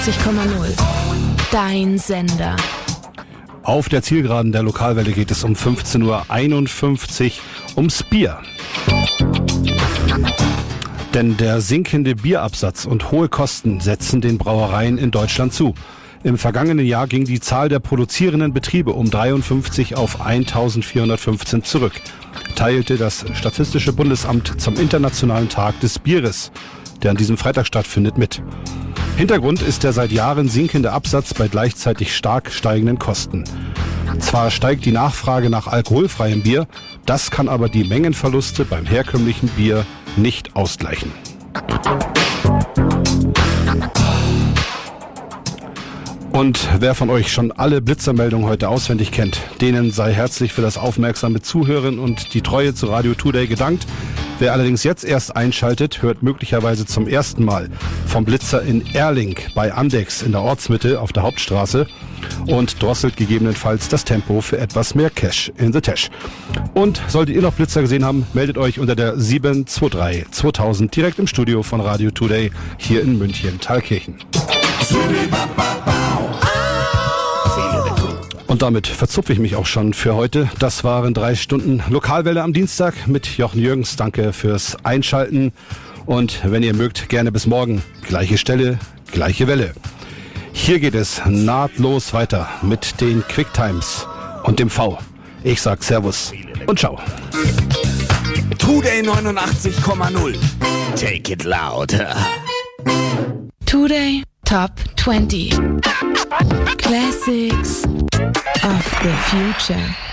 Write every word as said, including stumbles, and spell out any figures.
neunundachtzig Komma null. Dein Sender. Auf der Zielgeraden der Lokalwelle geht es um fünfzehn Uhr einundfünfzig ums Bier. Denn der sinkende Bierabsatz und hohe Kosten setzen den Brauereien in Deutschland zu. Im vergangenen Jahr ging die Zahl der produzierenden Betriebe um dreiundfünfzig auf eintausendvierhundertfünfzehn zurück, teilte das Statistische Bundesamt zum Internationalen Tag des Bieres, der an diesem Freitag stattfindet, mit. Hintergrund ist der seit Jahren sinkende Absatz bei gleichzeitig stark steigenden Kosten. Zwar steigt die Nachfrage nach alkoholfreiem Bier, das kann aber die Mengenverluste beim herkömmlichen Bier nicht ausgleichen. Und wer von euch schon alle Blitzermeldungen heute auswendig kennt, denen sei herzlich für das aufmerksame Zuhören und die Treue zu Radio Today gedankt. Wer allerdings jetzt erst einschaltet, hört möglicherweise zum ersten Mal vom Blitzer in Erling bei Andex in der Ortsmitte auf der Hauptstraße und drosselt gegebenenfalls das Tempo für etwas mehr Cash in the Tash. Und solltet ihr noch Blitzer gesehen haben, meldet euch unter der sieben zwei drei zweitausend direkt im Studio von Radio Today hier in München-Thalkirchen. Und damit verzupfe ich mich auch schon für heute. Das waren drei Stunden Lokalwelle am Dienstag mit Jochen Jürgens. Danke fürs Einschalten. Und wenn ihr mögt, gerne bis morgen. Gleiche Stelle, gleiche Welle. Hier geht es nahtlos weiter mit den Quicktimes und dem V. Ich sag Servus und ciao. Today neunundachtzig Komma null. Take it louder. Today Top zwanzig. Classics of the Future.